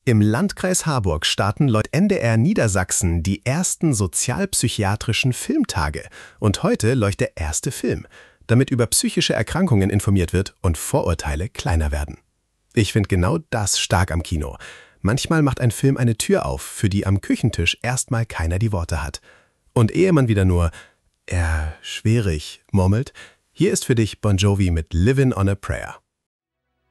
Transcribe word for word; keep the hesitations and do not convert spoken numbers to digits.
Im Landkreis Harburg starten laut N D R Niedersachsen die ersten sozialpsychiatrischen Filmtage. Und heute läuft der erste Film, damit über psychische Erkrankungen informiert wird und Vorurteile kleiner werden. Ich finde genau das stark am Kino. Manchmal macht ein Film eine Tür auf, für die am Küchentisch erstmal keiner die Worte hat. Und ehe man wieder nur „äh, schwierig“ murmelt, hier ist für dich Bon Jovi mit Livin' on a Prayer.